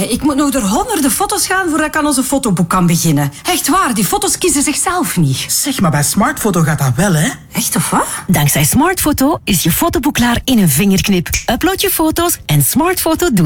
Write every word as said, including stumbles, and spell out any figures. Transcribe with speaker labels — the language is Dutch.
Speaker 1: Nee, ik moet nog door honderden foto's gaan voordat ik aan onze fotoboek kan beginnen. Echt waar, die foto's kiezen zichzelf niet.
Speaker 2: Zeg, maar bij Smartfoto gaat dat wel, hè?
Speaker 1: Echt of wat?
Speaker 3: Dankzij Smartfoto is je fotoboek klaar in een vingerknip. Upload je foto's en Smartfoto doet